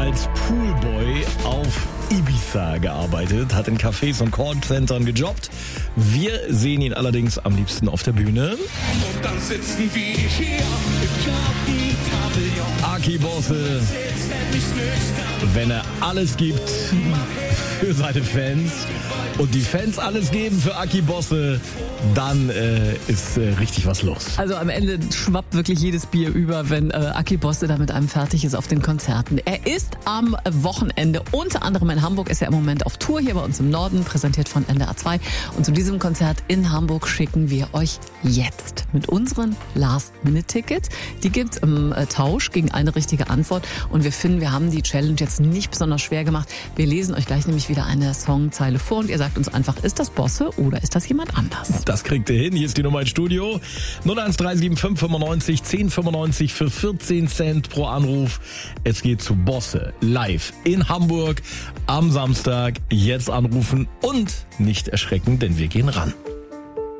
als Poolboy auf Ibiza gearbeitet, hat in Cafés und Callcentern gejobbt. Wir sehen ihn allerdings am liebsten auf der Bühne. Und dann sitzen wir hier im Pavillon. Aki Bosse, wenn er alles gibt für seine Fans und die Fans alles geben für Aki Bosse, dann ist richtig was los. Also am Ende schwappt wirklich jedes Bier über, wenn Aki Bosse da mit einem fertig ist auf den Konzerten. Er ist am Wochenende unter anderem in Hamburg, ist ja im Moment auf Tour hier bei uns im Norden, präsentiert von NDR 2. Und zu diesem Konzert in Hamburg schicken wir euch jetzt mit unseren Last-Minute-Tickets. Die gibt's im Tausch gegen eine richtige Antwort. Und wir finden, wir haben die Challenge jetzt nicht besonders schwer gemacht. Wir lesen euch gleich nämlich wieder eine Songzeile vor und ihr sagt uns einfach, ist das Bosse oder ist das jemand anders? Das kriegt ihr hin. Hier ist die Nummer ins Studio. 01375 95 1095 für 14 Cent pro Anruf. Es geht zu Bosse live in Hamburg am Samstag. Jetzt anrufen und nicht erschrecken, denn wir gehen ran.